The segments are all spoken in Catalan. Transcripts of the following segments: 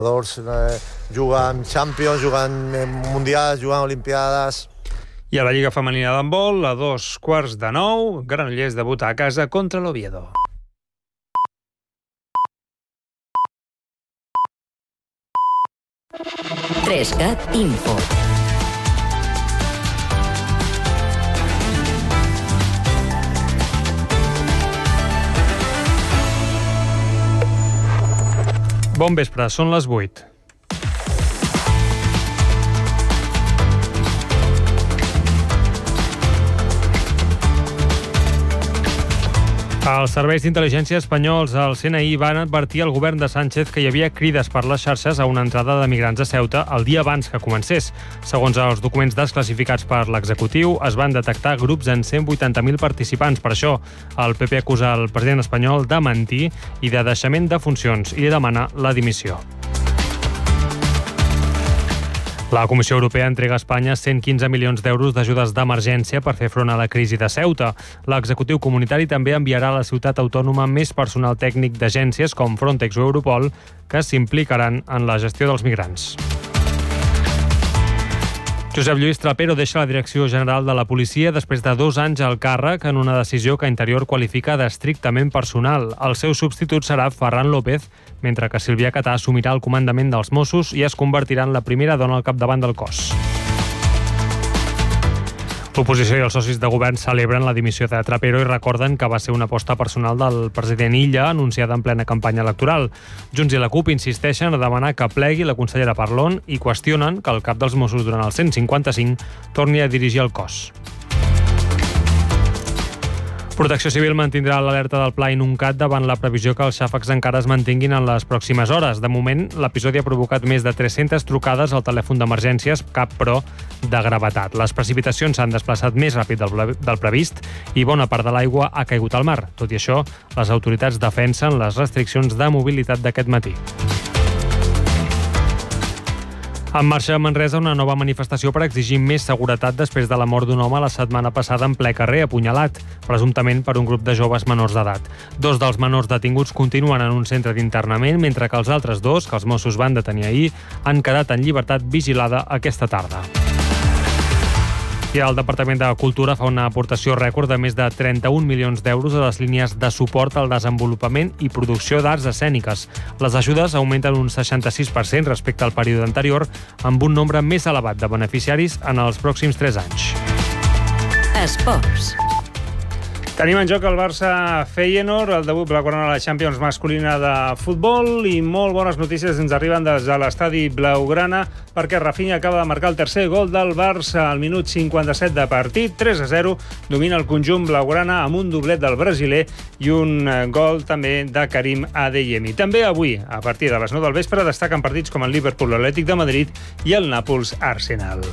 Juguen Champions, juguen Mundials, juguen Olimpiades. I a la Lliga Femenina d'handbol, a 8:45, Granollers debuta a casa contra l'Oviedo. Trescat Info. Bon vespre, són les 8. Els serveis d'intel·ligència espanyols, el CNI, van advertir al govern de Sánchez que hi havia crides per les xarxes a una entrada de migrants a Ceuta el dia abans que comencés. Segons els documents desclassificats per l'executiu, es van detectar grups en 180.000 participants. Per això, el PP acusa el president espanyol de mentir i de deixament de funcions i li demana la dimissió. La Comissió Europea entrega a Espanya 115 milions d'euros d'ajudes d'emergència per fer front a la crisi de Ceuta. L'executiu comunitari també enviarà a la ciutat autònoma més personal tècnic d'agències com Frontex o Europol que s'implicaran en la gestió dels migrants. Josep Lluís Trapero deixa la direcció general de la policia després de 2 anys al càrrec en una decisió que Interior qualifica d'estrictament personal. El seu substitut serà Ferran López, mentre que Sílvia Catà assumirà el comandament dels Mossos i es convertirà en la primera dona al capdavant del cos. L'oposició i els socis de govern celebren la dimissió de Trapero i recorden que va ser una aposta personal del president Illa anunciada en plena campanya electoral. Junts i la CUP insisteixen a demanar que plegui la consellera Parlon i qüestionen que el cap dels Mossos durant el 155 torni a dirigir el cos. Protecció Civil mantindrà l'alerta del Pla Inuncat davant la previsió que els xàfecs encara es mantinguin en les pròximes hores. De moment, l'episodi ha provocat més de 300 trucades al telèfon d'emergències, cap, però, de gravetat. Les precipitacions s'han desplaçat més ràpid del previst i bona part de l'aigua ha caigut al mar. Tot i això, les autoritats defensen les restriccions de mobilitat d'aquest matí. En marxa a Manresa una nova manifestació per exigir més seguretat després de la mort d'un home la setmana passada en ple carrer, apunyalat, presumptament per un grup de joves menors d'edat. 2 dels menors detinguts continuen en un centre d'internament, mentre que els altres 2, que els Mossos van detenir ahir, han quedat en llibertat vigilada aquesta tarda. I el Departament de Cultura fa una aportació rècord de més de 31 milions d'euros a les línies de suport al desenvolupament i producció d'arts escèniques. Les ajudes augmenten un 66% respecte al període anterior, amb un nombre més elevat de beneficiaris en els pròxims 3 anys. Esports. Tenim en joc el Barça-Feyenoord, el debut blaugrana a la Champions masculina de futbol, i molt bones notícies ens arriben des de l'estadi blaugrana perquè Rafinha acaba de marcar el tercer gol del Barça al minut 57 de partit. 3-0, domina el conjunt blaugrana amb un doblet del brasiler i un gol també de Karim Adeyemi. També avui, a partir de les 9 del vespre, destaquen partits com el Liverpool-Atlètic de Madrid i el Nàpols-Arsenal.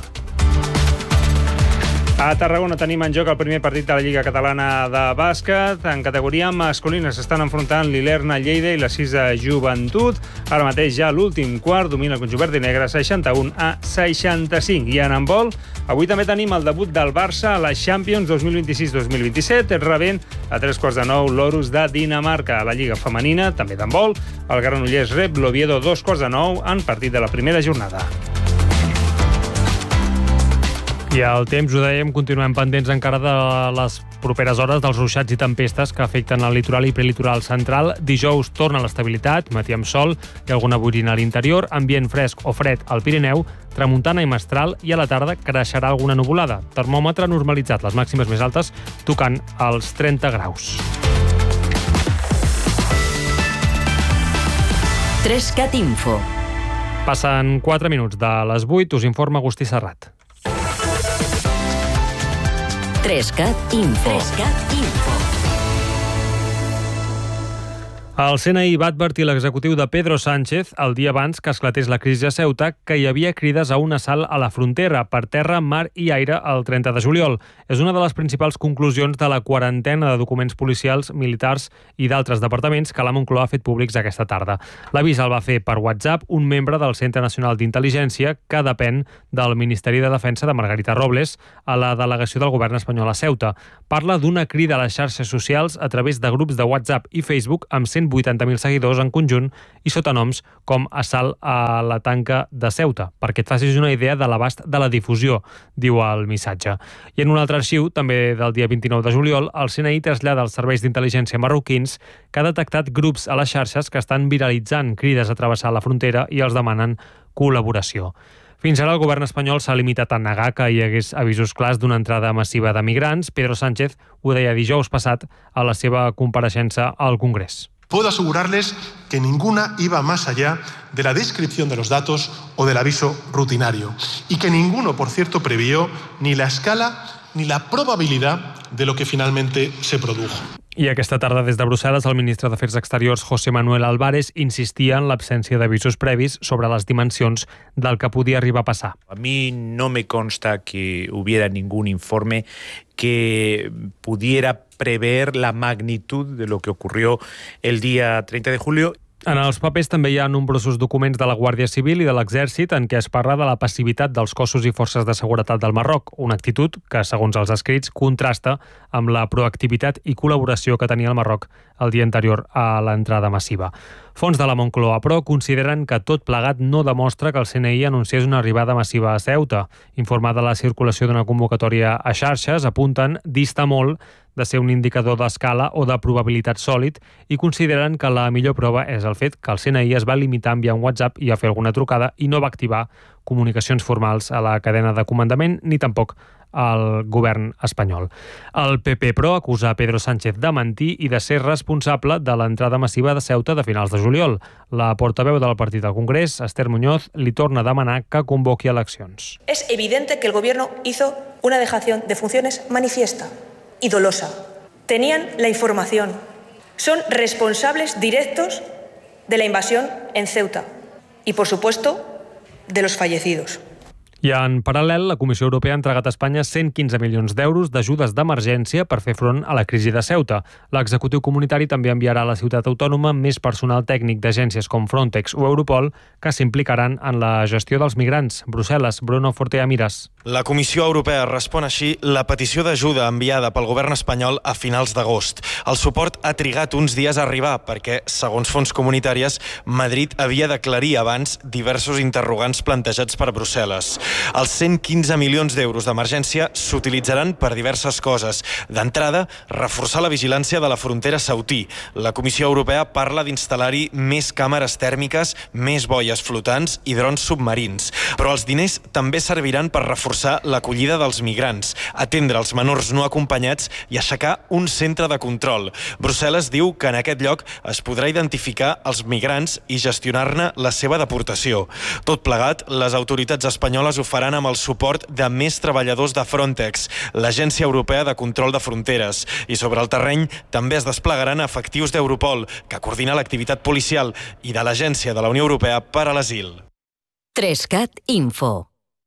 A Tarragona tenim en joc el primer partit de la Lliga Catalana de Bàsquet. En categoria masculina s'estan enfrontant l'Ilerna Lleida i la Cisa Joventut. Ara mateix ja l'últim quart domina el conjunt verd i negre 61-65. I en handbol, avui també tenim el debut del Barça a la Champions 2026-2027, rebent a 8:45 l'Orus de Dinamarca. A la Lliga Femenina, també d'handbol, el Granollers rep l'Oviedo 2:45 en partit de la primera jornada. I al temps, ho dèiem, continuem pendents encara de les properes hores dels ruixats i tempestes que afecten el litoral i prelitoral central. Dijous torna l'estabilitat, matí amb sol i alguna boirina a l'interior, ambient fresc o fred al Pirineu, tramuntana i mestral, i a la tarda creixerà alguna nuvolada. Termòmetre normalitzat, les màximes més altes tocant els 30 graus. Trescat Info. Passen 4 minuts de les 8, us informa Agustí Serrat. Trescat Info. Trescat Info. El CNI va advertir l'executiu de Pedro Sánchez el dia abans que esclatés la crisi a Ceuta que hi havia crides a un assalt a la frontera per terra, mar i aire el 30 de juliol. És una de les principals conclusions de la quarantena de documents policials, militars i d'altres departaments que la Moncloa ha fet públics aquesta tarda. L'avís el va fer per WhatsApp un membre del Centre Nacional d'Intel·ligència que depèn del Ministeri de Defensa de Margarita Robles a la delegació del govern espanyol a Ceuta. Parla d'una crida a les xarxes socials a través de grups de WhatsApp i Facebook amb 180 180.000 seguidors en conjunt i sota noms com Assalt a la tanca de Ceuta, perquè et facis una idea de l'abast de la difusió, diu el missatge. I en un altre arxiu, també del dia 29 de juliol, el CNI trasllada als serveis d'intel·ligència marroquins que ha detectat grups a les xarxes que estan viralitzant crides a travessar la frontera i els demanen col·laboració. Fins ara el govern espanyol s'ha limitat a negar que hi hagués avisos clars d'una entrada massiva de migrants. Pedro Sánchez ho deia dijous passat a la seva compareixença al Congrés. Puedo asegurarles que ninguna iba más allá de la descripción de los datos o del aviso rutinario y que ninguno, por cierto, previó ni la escala ni la probabilidad de lo que finalmente se produjo. I aquesta tarda des de Brussel·les el ministre d'Afers Exteriors José Manuel Álvarez insistia en l'absència d'avisos previs sobre les dimensions del que podia arribar a passar. A mí no me consta que hubiera ningún informe que pudiera prever la magnitud de lo que ocurrió el día 30 de julio. En els papers també hi ha nombrosos documents de la Guàrdia Civil i de l'Exèrcit en què es parla de la passivitat dels cossos i forces de seguretat del Marroc, una actitud que, segons els escrits, contrasta amb la proactivitat i col·laboració que tenia el Marroc el dia anterior a l'entrada massiva. Fons de la Moncloa, però, consideren que tot plegat no demostra que el CNI anunciés una arribada massiva a Ceuta. Informada la circulació d'una convocatòria a xarxes, apunten dista molt de ser un indicador d'escala o de probabilitat sòlid i consideren que la millor prova és el fet que el CNI es va limitar a enviar un WhatsApp i a fer alguna trucada i no va activar comunicacions formals a la cadena de comandament ni tampoc al govern espanyol. El PP, però, acusa Pedro Sánchez de mentir i de ser responsable de l'entrada massiva de Ceuta de finals de juliol. La portaveu del partit al Congrés, Esther Muñoz, li torna a demanar que convoqui eleccions. Es evidente que el gobierno hizo una dejación de funciones manifiesta y dolosa. Tenían la información. Son responsables directos de la invasión en Ceuta y, por supuesto, de los fallecidos. I en paral·lel, la Comissió Europea ha entregat a Espanya 115 milions d'euros d'ajudes d'emergència per fer front a la crisi de Ceuta. L'executiu comunitari també enviarà a la ciutat autònoma més personal tècnic d'agències com Frontex o Europol que s'implicaran en la gestió dels migrants. Brussel·les, Bruno Fortea Miras. La Comissió Europea respon així la petició d'ajuda enviada pel govern espanyol a finals d'agost. El suport ha trigat uns dies a arribar perquè, segons fonts comunitàries, Madrid havia d'aclarir abans diversos interrogants plantejats per Brussel·les. Els 115 milions d'euros d'emergència s'utilitzaran per diverses coses. D'entrada, reforçar la vigilància de la frontera sautí. La Comissió Europea parla d'instal·lar-hi més càmeres tèrmiques, més boies flotants i drons submarins. Però els diners també serviran per reforçar l'acollida dels migrants, atendre els menors no acompanyats i aixecar un centre de control. Brussel·les diu que en aquest lloc es podrà identificar els migrants i gestionar-ne la seva deportació. Tot plegat, les autoritats espanyoles ho faran amb el suport de més treballadors de Frontex, l'Agència Europea de Control de Fronteres. I sobre el terreny també es desplegaran efectius d'Europol, que coordina l'activitat policial, i de l'Agència de la Unió Europea per a l'Asil. 3CAT Info.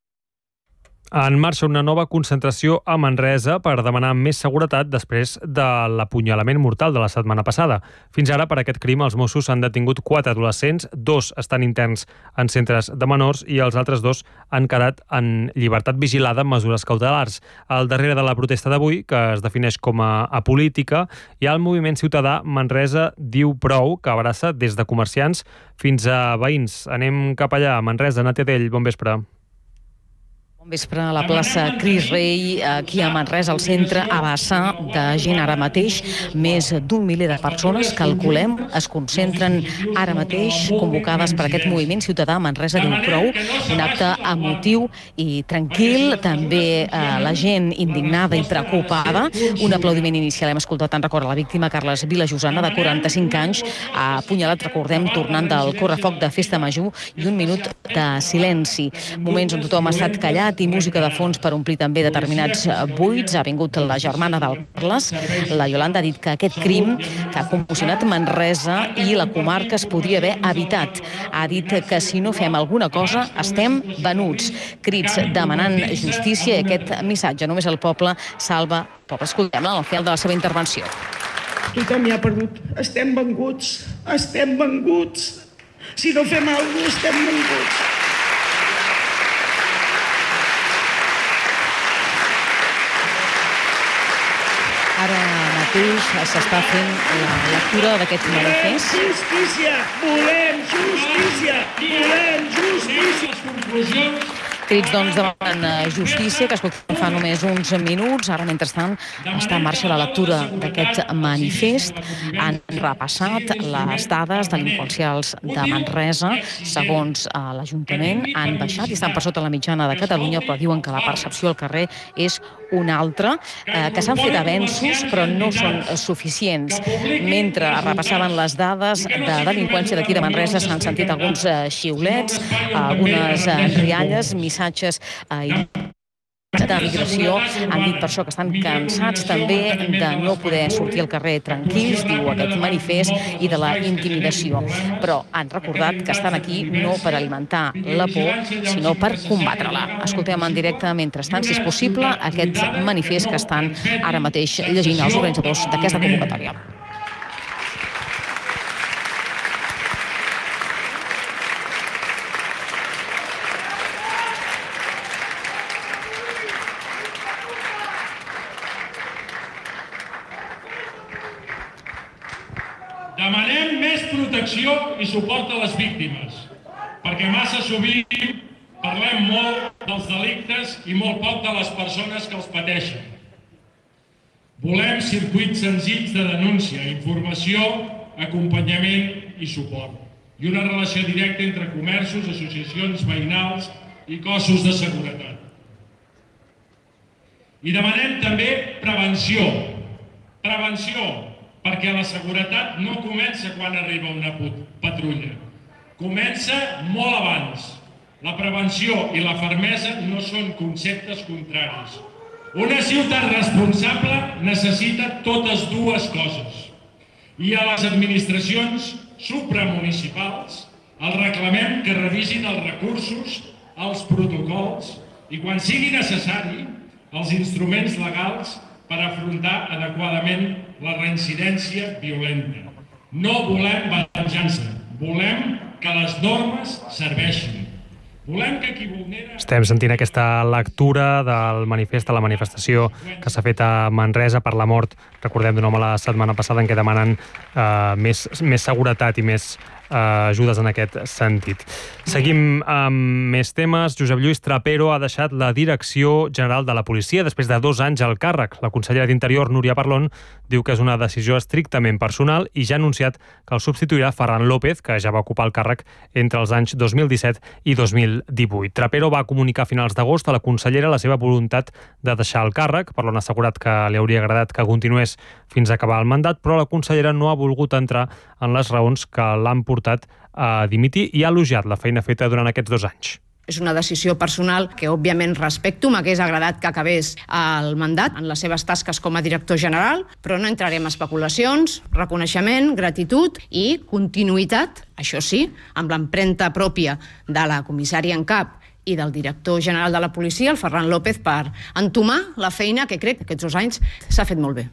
En marxa una nova concentració a Manresa per demanar més seguretat després de l'apunyalament mortal de la setmana passada. Fins ara, per aquest crim, els Mossos han detingut 4 adolescents, 2 estan interns en centres de menors i els altres 2 han quedat en llibertat vigilada amb mesures cautelars. Al darrere de la protesta d'avui, que es defineix com a apolítica, hi ha el moviment ciutadà Manresa Diu Prou, que abraça des de comerciants fins a veïns. Anem cap allà, a Manresa. Natia Dell, bon vespre. Bon vespre a la plaça Cris Rei, aquí a Manresa, al centre, a vessar de gent ara mateix. Més d'un miler de persones, calculem, es concentren ara mateix convocades per aquest moviment ciutadà Manresa Diu Prou, un acte emotiu i tranquil, també la gent indignada i preocupada. Un aplaudiment inicial hem escoltat en record a la víctima, Carles Vilajosana, de 45 anys, apunyalat, recordem, tornant del correfoc de Festa Major, i un minut de silenci. Moments on tothom ha estat callat i música de fons per omplir també determinats buits. Ha vingut la germana del Carles, la Yolanda, ha dit que aquest crim que ha commocionat Manresa i la comarca es podria haver evitat. Ha dit que si no fem alguna cosa estem venuts. Crits demanant justícia i aquest missatge, només el poble salva el poble. Escoltem-la al final de la seva intervenció. Tothom hi ha perdut. Estem venguts. Estem venguts. Si no fem alguna cosa, estem venguts. Ara mateix s'està fent la lectura d'aquest manifest. Justícia! Volem justícia! Volem justícia! Les conclusions... Crits, doncs, demanen justícia, que escoltem fa només uns minuts. Ara, mentrestant, està en marxa la lectura d'aquest manifest. Han repassat les dades delinqüencials de Manresa. Segons l'Ajuntament, han baixat i estan per sota la mitjana de Catalunya, però diuen que la percepció al carrer és una altra, que s'han fet avenços, però no són suficients. Mentre repassaven les dades de delinqüència d'aquí de Manresa, s'han sentit alguns xiulets, algunes rialles, missatges de migració. Han dit per això que estan cansats també de no poder sortir al carrer tranquils, diu aquest manifest, i de la intimidació. Però han recordat que estan aquí no per alimentar la por, sinó per combatre-la. Escoltem en directe, mentrestant, si és possible, aquest manifest que estan ara mateix llegint els organitzadors d'aquesta convocatòria. Demanem més protecció i suport a les víctimes, perquè massa sovint parlem molt dels delictes i molt poc de les persones que els pateixen. Volem circuits senzills de denúncia, informació, acompanyament i suport, i una relació directa entre comerços, associacions veïnals i cossos de seguretat. I demanem també prevenció. Prevenció, perquè la seguretat no comença quan arriba una patrulla. Comença molt abans. La prevenció i la fermesa no són conceptes contraris. Una ciutat responsable necessita totes dues coses. I a les administracions supramunicipals els reclamem que revisin els recursos, els protocols i, quan sigui necessari, els instruments legals per afrontar adequadament la reincidència violenta. No volem venjança, volem que les normes serveixin. Volem que qui vulnera... Estem sentint aquesta lectura del manifest, de la manifestació que s'ha fet a Manresa per la mort, recordem, d'un home la setmana passada, en què demanen més seguretat i més ajudes en aquest sentit. Seguim amb més temes. Josep Lluís Trapero ha deixat la Direcció General de la Policia després de 2 anys al càrrec. La consellera d'Interior, Núria Parlon, diu que és una decisió estrictament personal i ja ha anunciat que el substituirà Ferran López, que ja va ocupar el càrrec entre els anys 2017 i 2018. Trapero va comunicar a finals d'agost a la consellera la seva voluntat de deixar el càrrec. Parlon ha assegurat que li hauria agradat que continués fins a acabar el mandat, però la consellera no ha volgut entrar en les raons que l'han portat a dimitir i ha elogiat la feina feta durant aquests 2 anys. És una decisió personal que, òbviament, respecto. M'hagués agradat que acabés el mandat en les seves tasques com a director general, però no entrarem en especulacions, reconeixement, gratitud i continuïtat, això sí, amb l'empremta pròpia de la comissària en cap i del director general de la policia, el Ferran López, per entomar la feina que crec que aquests 2 anys s'ha fet molt bé.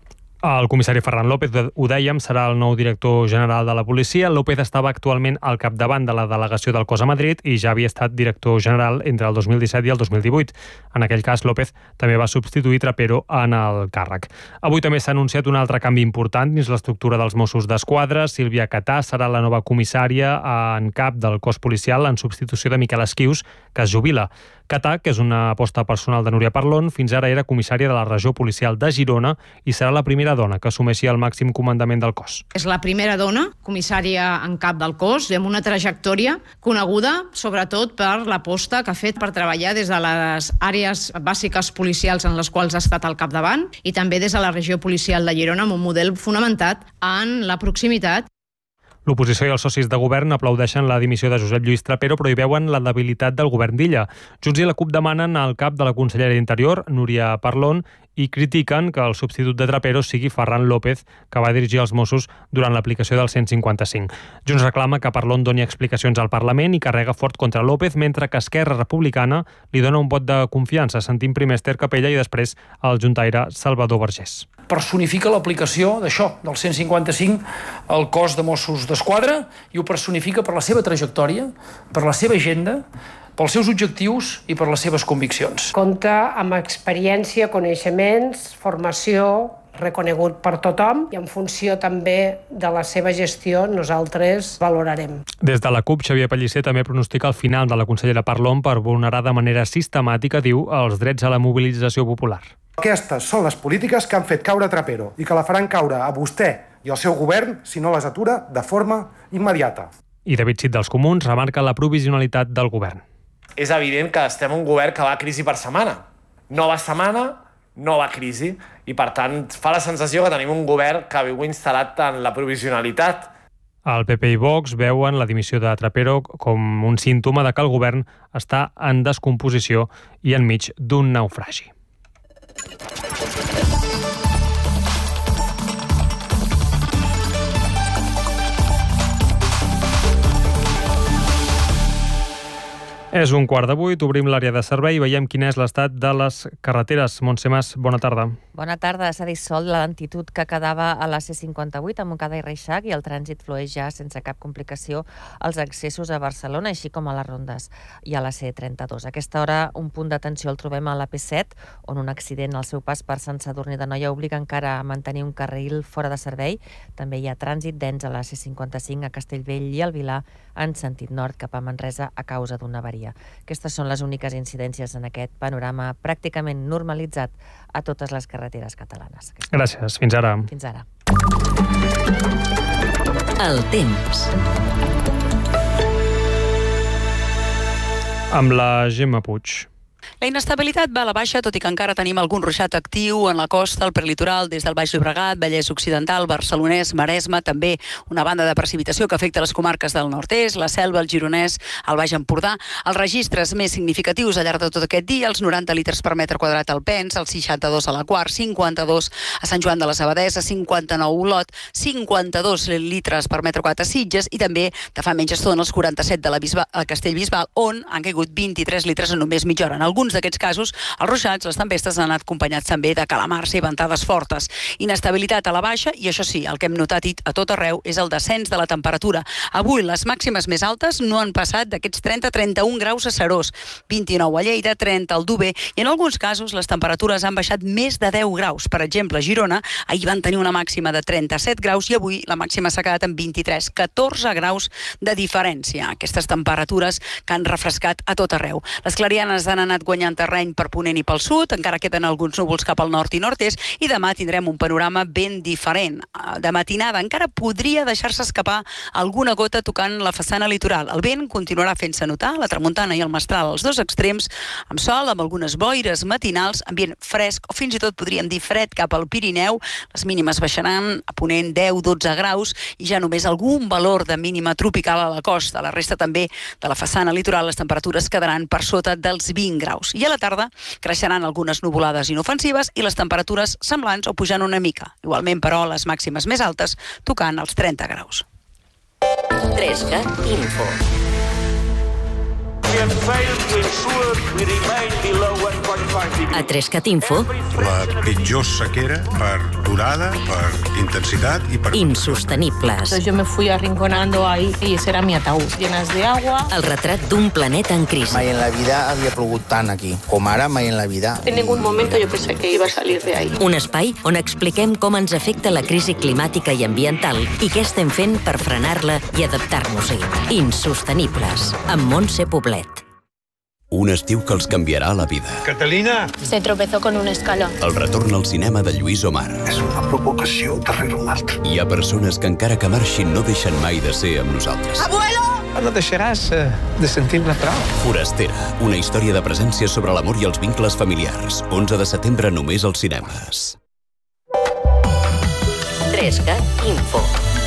El comissari Ferran López, ho dèiem, serà el nou director general de la policia. López estava actualment al capdavant de la delegació del cos a Madrid i ja havia estat director general entre el 2017 i el 2018. En aquell cas, López també va substituir Trapero en el càrrec. Avui també s'ha anunciat un altre canvi important dins l'estructura dels Mossos d'Esquadra. Sílvia Catà serà la nova comissària en cap del cos policial en substitució de Miquel Esquius, que es jubila. Catà, que és una aposta personal de Núria Parlon, fins ara era comissària de la regió policial de Girona i serà la primera dona que assumeixi el màxim comandament del cos. És la primera dona comissària en cap del cos, amb una trajectòria coneguda sobretot per l'aposta que ha fet per treballar des de les àrees bàsiques policials en les quals ha estat al capdavant i també des de la regió policial de Girona amb un model fonamentat en la proximitat. L'oposició i els socis de govern aplaudeixen la dimissió de Josep Lluís Trapero, però hi veuen la debilitat del govern d'Illa. Junts i la CUP demanen al cap de la consellera d'Interior, Núria Parlon, i critiquen que el substitut de Trapero sigui Ferran López, que va dirigir els Mossos durant l'aplicació del 155. Junts reclama que Parlon doni explicacions al Parlament i carrega fort contra López, mentre que Esquerra Republicana li dona un vot de confiança. Sentim primer Esther Capella i després el juntaire Salvador Vergés. Personifica l'aplicació d'això, del 155, al cos de Mossos d'Esquadra, i ho personifica per la seva trajectòria, per la seva agenda, pels seus objectius i per les seves conviccions. Compta amb experiència, coneixements, formació reconegut per tothom i en funció també de la seva gestió nosaltres valorarem. Des de la CUP, Xavier Pellicer també pronostica el final de la consellera Parlon per vulnerar de manera sistemàtica, diu, els drets a la mobilització popular. Aquestes són les polítiques que han fet caure Trapero i que la faran caure a vostè i al seu govern si no les atura de forma immediata. I David Cid dels Comuns remarca la provisionalitat del govern. És evident que estem en un govern que va a crisi per setmana. Nova setmana, nova crisi, i per tant fa la sensació que tenim un govern que viu instal·lat en la provisionalitat. El PP i Vox veuen la dimissió de Trapero com un símptoma de que el govern està en descomposició i enmig d'un naufragi. És 7:15, obrim l'àrea de servei i veiem quin és l'estat de les carreteres. Montse Mas, bona tarda. Bona tarda. S'ha dissolt la lentitud que quedava a la C58 a Montcada i Reixac i el trànsit flueix ja sense cap complicació als accessos a Barcelona, així com a les rondes i a la C32. A aquesta hora, un punt d'atenció el trobem a la P7, on un accident al seu pas per Sant Sadurní d'Anoia obliga encara a mantenir un carril fora de servei. També hi ha trànsit dens a la C55 a Castellvell i al Vilar en sentit nord cap a Manresa a causa d'una avaria. Aquestes són les úniques incidències en aquest panorama pràcticament normalitzat a totes les carreteres catalanes. Gràcies. Fins ara. Fins ara. El temps. Amb la Gemma Puig. La inestabilitat va a la baixa, tot i que encara tenim algun ruixat actiu en la costa, al prelitoral, des del Baix Llobregat, Vallès Occidental, Barcelonès, Maresme, també una banda de precipitació que afecta les comarques del nord-est, la Selva, el Gironès, el Baix Empordà. Els registres més significatius al llarg de tot aquest dia, els 90 litres per metre quadrat al Pens, els 62 a la Quart, 52 a Sant Joan de les Abadesses, 59 a Olot, 52 litres per metre quadrat a Sitges i també de fa menys estona els 47 de la Castellbisbal, on han caigut 23 litres en només mitja hora. En alguns d'aquests casos, els ruixats, les tempestes han anat acompanyats també de calamars i ventades fortes. Inestabilitat a la baixa i, això sí, el que hem notat a tot arreu és el descens de la temperatura. Avui les màximes més altes no han passat d'aquests 30-31 graus a Serós, 29 a Lleida, 30 al Duber i en alguns casos les temperatures han baixat més de 10 graus. Per exemple, a Girona ahir van tenir una màxima de 37 graus i avui la màxima s'ha quedat en 23, 14 graus de diferència. Aquestes temperatures que han refrescat a tot arreu. Les clarianes han anat guanyant terreny per ponent i pel sud, encara queden alguns núvols cap al nord i nord-est i demà tindrem un panorama ben diferent. De matinada encara podria deixar-se escapar alguna gota tocant la façana litoral. El vent continuarà fent-se notar, la tramuntana i el mestral als dos extrems, amb sol, amb algunes boires matinals, ambient fresc o fins i tot podríem dir fred cap al Pirineu. Les mínimes baixaran a ponent 10-12 graus i ja només algun valor de mínima tropical a la costa. La resta també de la façana litoral les temperatures quedaran per sota dels 20 graus. I a la tarda creixeran algunes nuvolades inofensives i les temperatures semblants o pujant una mica. Igualment, però, les màximes més altes tocant els 30 graus. 3CAT Info. A 3CAT Info. La pitjor sequera per durada, per intensidad y per... Insostenibles. Entonces yo me fui arrinconando ahí y ese era mi ataúd, llenas de agua. El retrat d'un planeta en crisi. Mai en la vida havia plogut tant aquí, com ara mai en la vida. En ningún momento yo pensé que iba a salir de ahí. Un espai on expliquem com ens afecta la crisi climàtica i ambiental i què estem fent per frenar-la i adaptar-nos-hi. Insostenibles, amb Montse Poblet. Un estiu que els canviarà la vida. Catalina! Se tropezó con un escalón. El retorn al cinema de Lluís Omar. És una provocació darrere una altra. Hi ha persones que encara que marxin no deixen mai de ser amb nosaltres. ¡Abuelo! No deixaràs de sentir-ne prou. Forastera, una història de presència sobre l'amor i els vincles familiars. 11 de setembre només als cinemes. 3CAT Info.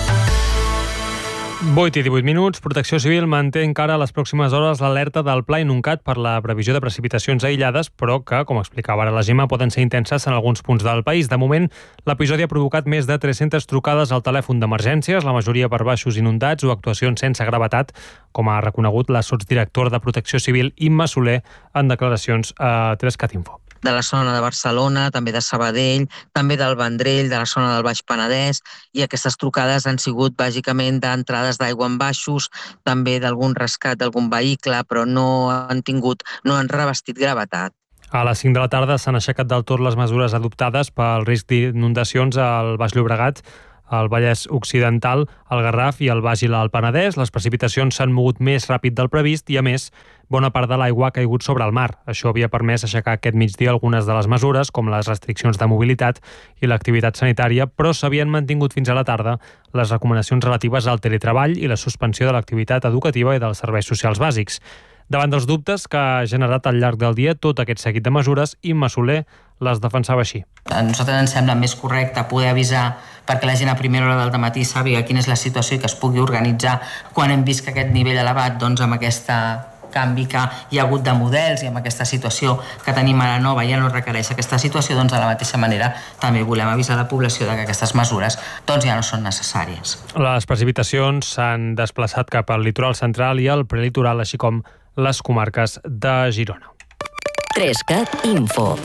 8 i 18 minuts. Protecció Civil manté encara a les pròximes hores l'alerta del Pla Inuncat per la previsió de precipitacions aïllades, però que, com explicava ara la Gemma, poden ser intenses en alguns punts del país. De moment, l'episodi ha provocat més de 300 trucades al telèfon d'emergències, la majoria per baixos inundats o actuacions sense gravetat, com ha reconegut la sotsdirectora de Protecció Civil, Imma Soler, en declaracions a 3CAT Info. De la zona de Barcelona, també de Sabadell, també del Vendrell, de la zona del Baix Penedès, i aquestes trucades han sigut bàsicament d'entrades d'aigua en baixos, també d'algun rescat d'algun vehicle, però no han revestit gravetat. A les 5 de la tarda s'han aixecat del tot les mesures adoptades pel risc d'inundacions al Baix Llobregat, al Vallès Occidental, al Garraf i al Baix i l'Alt Penedès. Les precipitacions s'han mogut més ràpid del previst i, a més, bona part de l'aigua ha caigut sobre el mar. Això havia permès aixecar aquest migdia algunes de les mesures, com les restriccions de mobilitat i l'activitat sanitària, però s'havien mantingut fins a la tarda les recomanacions relatives al teletreball i la suspensió de l'activitat educativa i dels serveis socials bàsics. Davant dels dubtes que ha generat al llarg del dia tot aquest seguit de mesures, Imma Soler les defensava així. A nosaltres ens sembla més correcte poder avisar perquè la gent a primera hora del dematí sàpiga quina és la situació i que es pugui organitzar quan hem vist que aquest nivell elevat, doncs amb aquesta canvi que hi ha hagut de models i amb aquesta situació que tenim ara nova ja no requereix aquesta situació, doncs de la mateixa manera també volem avisar la població de que aquestes mesures doncs ja no són necessàries. Les precipitacions s'han desplaçat cap al litoral central i al prelitoral, així com les comarques de Girona. 3CAT Info.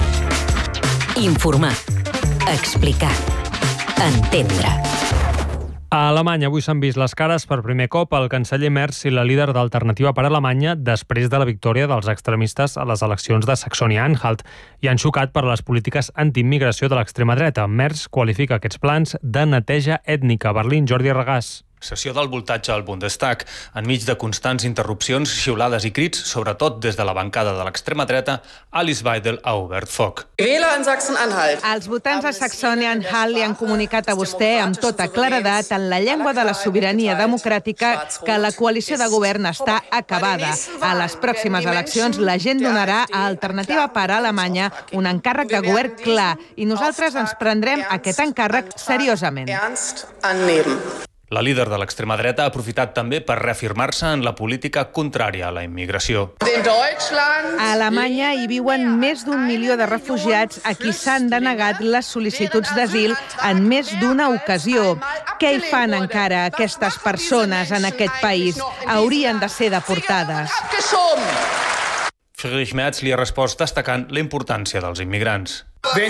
Informar. Explicar. Entendre. A Alemanya avui s'han vist les cares per primer cop el canceller Merz i la líder d'Alternativa per Alemanya després de la victòria dels extremistes a les eleccions de Saxònia-Anhalt i han xocat per les polítiques antiimmigració de l'extrema dreta. Merz qualifica aquests plans de neteja ètnica. Berlín, Jordi Regàs. Sessió del voltatge al Bundestag, enmig de constants interrupcions, xiulades i crits, sobretot des de la bancada de l'extrema dreta, Alice Weidel ha obert foc. Els votants de Saxònia-Anhalt li han comunicat a vostè amb tota claredat en la llengua de la sobirania democràtica que la coalició de govern està acabada. A les pròximes eleccions la gent donarà a Alternativa per Alemanya un encàrrec de govern clar i nosaltres ens prendrem aquest encàrrec seriosament. La líder de l'extrema dreta ha aprofitat també per reafirmar-se en la política contrària a la immigració. A Alemanya hi viuen més d'1 milió de refugiats a qui s'han denegat les sol·licituds d'asil en més d'una ocasió. Què hi fan encara aquestes persones en aquest país? Haurien de ser deportades. Friedrich Merz li ha respost destacant la importància dels immigrants.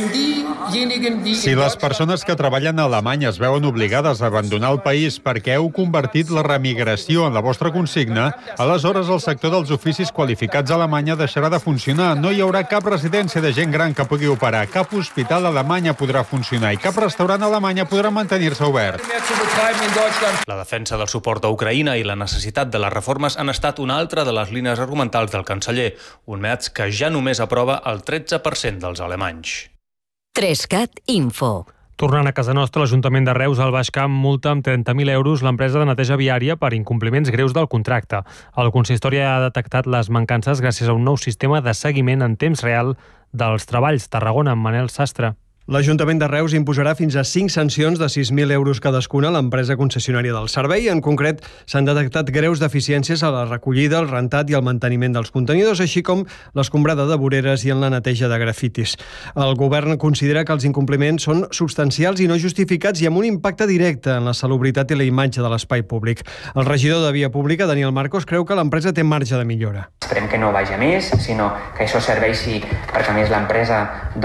Si les persones que treballen a Alemanya es veuen obligades a abandonar el país perquè heu convertit la remigració en la vostra consigna, aleshores el sector dels oficis qualificats a Alemanya deixarà de funcionar. No hi haurà cap residència de gent gran que pugui operar, cap hospital a Alemanya podrà funcionar i cap restaurant a Alemanya podrà mantenir-se obert. La defensa del suport a Ucraïna i la necessitat de les reformes han estat una altra de les línies argumentals del canceller, un Merz que ja només aprova el 13% dels alemanys. 3CAT Info. Tornant a casa nostra, l'Ajuntament de Reus al Baix Camp multa amb 30.000 euros l'empresa de neteja viària per incompliments greus del contracte. El consistori ha detectat les mancances gràcies a un nou sistema de seguiment en temps real dels treballs. Tarragona, amb Manel Sastre. L'Ajuntament de Reus imposarà fins a 5 sancions de 6.000 euros cadascuna a l'empresa concessionària del servei. En concret, s'han detectat greus deficiències a la recollida, el rentat i el manteniment dels contenidors, així com l'escombrada de voreres i en la neteja de grafitis. El govern considera que els incompliments són substancials i no justificats i amb un impacte directe en la salubritat i la imatge de l'espai públic. El regidor de Via Pública, Daniel Marcos, creu que l'empresa té marge de millora. Esperem que no vagi a més, sinó que això serveixi perquè a més l'empresa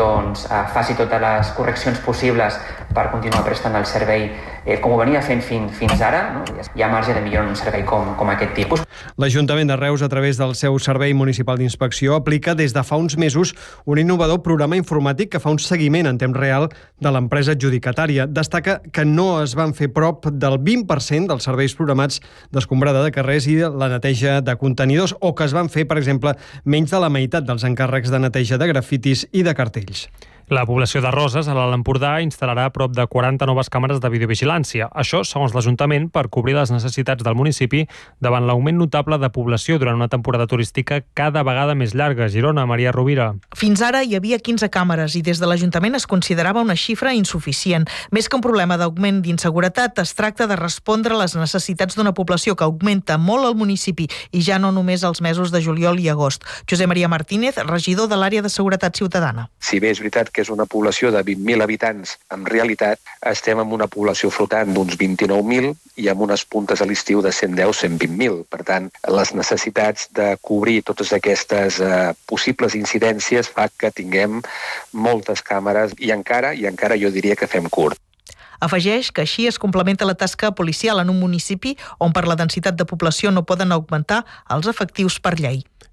faci totes les correccions possibles per continuar prestant el servei com ho venia fent fins ara. No? Hi ha marge de millora en un servei com aquest tipus. L'Ajuntament de Reus, a través del seu Servei Municipal d'Inspecció, aplica des de fa uns mesos un innovador programa informàtic que fa un seguiment en temps real de l'empresa adjudicatària. Destaca que no es van fer prop del 20% dels serveis programats d'escombrada de carrers i la neteja de contenidors, o que es van fer, per exemple, menys de la meitat dels encàrrecs de neteja de grafitis i de cartells. La població de Roses, a l'Alt Empordà, instal·larà prop de 40 noves càmeres de videovigilància. Això, segons l'Ajuntament, per cobrir les necessitats del municipi davant l'augment notable de població durant una temporada turística cada vegada més llarga. Girona, Maria Rovira. Fins ara hi havia 15 càmeres i des de l'Ajuntament es considerava una xifra insuficient. Més que un problema d'augment d'inseguretat, es tracta de respondre a les necessitats d'una població que augmenta molt al municipi i ja no només els mesos de juliol i agost. Josep Maria Martínez, regidor de l'àrea de Seguretat Ciutadana. Si bé és veritat que és una població de 20.000 habitants, en realitat estem amb una població flotant d'uns 29.000 i amb unes puntes a l'estiu de 110-120.000. Per tant, les necessitats de cobrir totes aquestes possibles incidències fa que tinguem moltes càmeres i encara jo diria que fem curt. Afegeix que així es complementa la tasca policial en un municipi on per la densitat de població no poden augmentar els efectius per llei.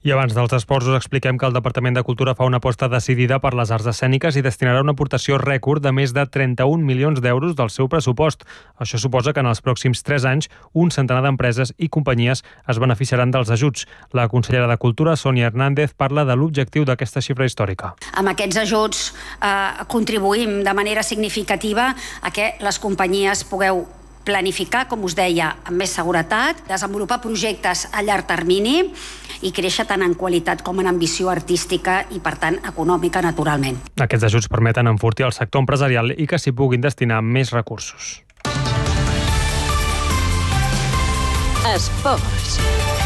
I abans dels esports us expliquem que el Departament de Cultura fa una aposta decidida per les arts escèniques i destinarà una aportació rècord de més de 31 milions d'euros del seu pressupost. Això suposa que en els pròxims 3 anys un centenar d'empreses i companyies es beneficiaran dels ajuts. La consellera de Cultura, Sònia Hernández, parla de l'objectiu d'aquesta xifra històrica. Amb aquests ajuts contribuïm de manera significativa a que les companyies pugueu planificar, com us deia, amb més seguretat, desenvolupar projectes a llarg termini i créixer tant en qualitat com en ambició artística i, per tant, econòmica, naturalment. Aquests ajuts permeten enfortir el sector empresarial i que s'hi puguin destinar més recursos. Esports.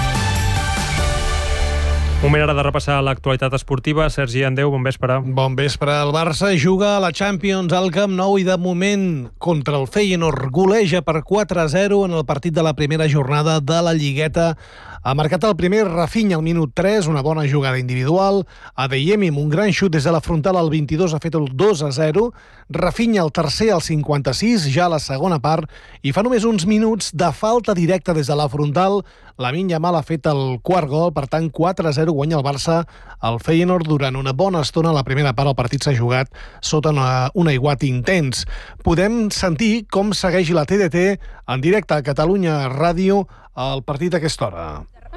Moment ara de repassar l'actualitat esportiva. Sergi Andeu, bon vespre. Bon vespre. El Barça juga a la Champions al Camp Nou i de moment contra el Feyenoord goleja per 4-0 en el partit de la primera jornada de la Lligueta. Ha marcat el primer Rafinha al minut 3, una bona jugada individual. Adeyemi amb un gran xut des de la frontal al 22 ha fet el 2-0. Rafinha el tercer al 56, ja a la segona part, i fa només uns minuts de falta directa des de la frontal. Lamine Yamal ha fet el quart gol, per tant 4-0 guanya el Barça al Feyenoord durant una bona estona. A la primera part el partit s'ha jugat sota un aiguat intens. Podem sentir com segueix la TDT en directe a Catalunya Ràdio el partit a aquesta hora.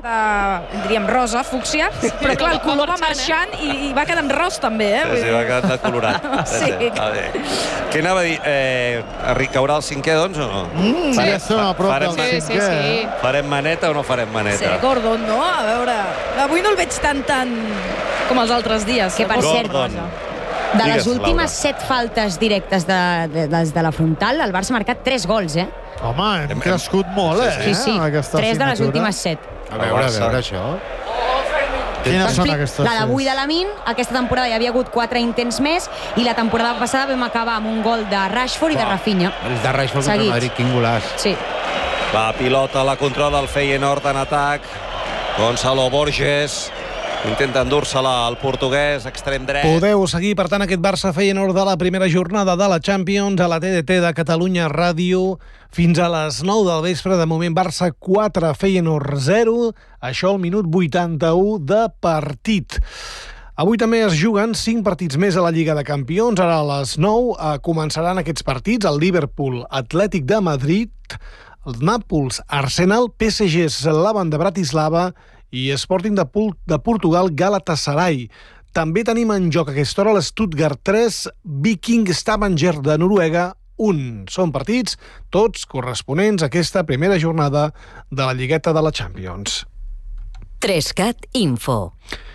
Diríem rosa, fúcsia, però clar, el color va marxant i va quedant ros també, Sí, va quedant colorat. Sí. Què anava a dir? Caurà el cinquè, doncs, o no? Sí, sí. Farem maneta o no farem maneta? Sí, Gordon, no? A veure, avui no el veig tant com els altres dies. Que per cert, de les últimes 7 faltes directes des de la frontal, el Barça ha marcat 3 gols, Home, hem crescut molt, Sí, 3 de les últimes 7. A veure això. Quines són aquestes? La d'avui de Lamine, aquesta temporada hi havia hagut 4 intents més i la temporada passada vam acabar amb un gol de Rashford i de Rafinha. El de Rashford contra el Madrid, quin golaç. Sí. La pilota la controla el Feyenoord en atac. Gonzalo Borges intenta endur-se-la al portuguès, extrem dret. Podeu seguir, per tant, aquest Barça-Feyenoord de la primera jornada de la Champions a la TDT de Catalunya Ràdio fins a les 9 del vespre. De moment, Barça 4, Feyenoord 0. Això al minut 81 de partit. Avui també es juguen 5 partits més a la Lliga de Campions. Ara a les 9 començaran aquests partits. El Liverpool, Atlètic de Madrid, el Nàpols, Arsenal, PSG, Slavan de Bratislava i Sporting de Portugal, Galatasaray. També tenim en joc a aquesta hora l'Stuttgart 3, Viking Stavanger de Noruega 1. Són partits tots corresponents a aquesta primera jornada de la Lligueta de la Champions. 3CAT Info.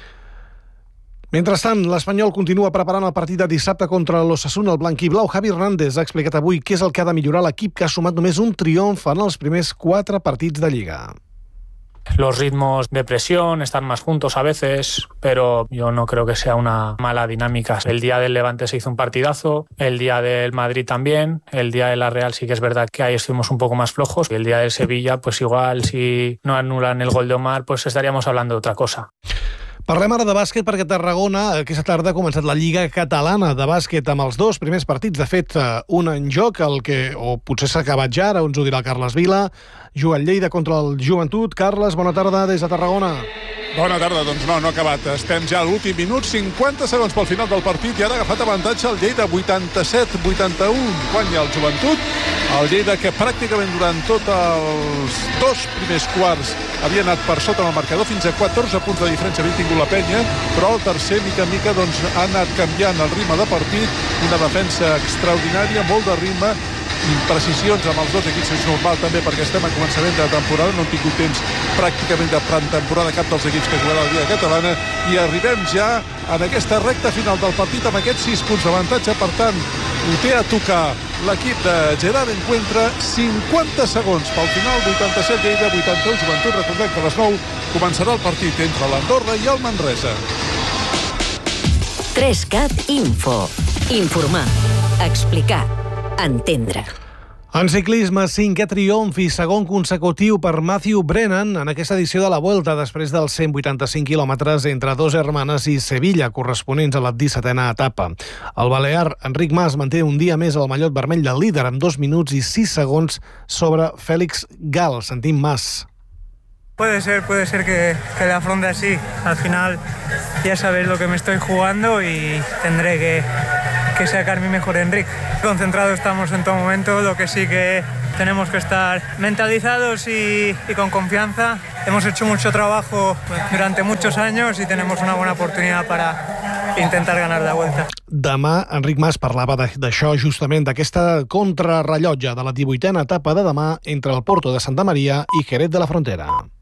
Mentrestant, l'Espanyol continua preparant el partit de dissabte contra l'Osasuna. El blanquiblau Javi Hernández ha explicat avui què és el que ha de millorar l'equip, que ha sumat només un triomf en els primers 4 partits de Lliga. Los ritmos de presión están más juntos a veces, pero yo no creo que sea una mala dinámica. El día del Levante se hizo un partidazo, el día del Madrid también, el día de la Real sí que es verdad que ahí estuvimos un poco más flojos, y el día del Sevilla, pues igual si no anulan el gol de Omar, pues estaríamos hablando de otra cosa. Parlem ara de bàsquet perquè Tarragona aquesta tarda ha començat la Lliga Catalana de bàsquet amb els 2 primers partits. De fet, un en joc, o potser s'ha acabat ja, ara ens ho dirà el Carles Vila. Juga el Lleida contra el Joventut. Carles, bona tarda des de Tarragona. Bona tarda, doncs no ha acabat. Estem ja a l'últim minut, 50 segons pel final del partit i ara ha agafat avantatge el Lleida, 87-81. Guanya el Joventut. El Lleida que pràcticament durant tots els 2 primers quarts havia anat per sota del marcador, fins a 14 punts de diferència havia tingut la penya, però el tercer, mica en mica, doncs, ha anat canviant el ritme de partit. Una defensa extraordinària, molt de ritme, imprecisions amb els 2 equips, és normal també perquè estem a començament de temporada, no han tingut temps pràcticament de pretemporada cap dels equips que jugarà la Lliga Catalana, i arribem ja en aquesta recta final del partit amb aquests 6 punts d'avantatge. Per tant, ho té a tocar l'equip de Gerard Encuentra. 50 segons pel final, 87 Lleida, 81 Joventut. Recordem que a les 9 començarà el partit entre l'Andorra i el Manresa. 3CAT Info. Informar, explicar, entendre. En ciclisme, 5è triomf i segon consecutiu per Matthew Brennan en aquesta edició de la Vuelta, després dels 185 quilòmetres entre Dos Hermanes i Sevilla, corresponents a la 17a etapa. El balear Enric Mas manté un dia més el mallot vermell del líder amb 2 minuts i 6 segons sobre Fèlix Gal. Sentim Mas. Puede ser que la afronte así. Al final ya sabéis lo que me estoy jugando y tendré que sacar mi mejor Enric. Concentrados estamos en todo momento, lo que sí que tenemos que estar mentalizados y con confianza. Hemos hecho mucho trabajo durante muchos años y tenemos una buena oportunidad para intentar ganar la vuelta. Demà, Enric Mas parlava d'això, justament d'aquesta contrarrellotge de la 18a etapa de demà entre el Porto de Santa Maria i Jerez de la Frontera.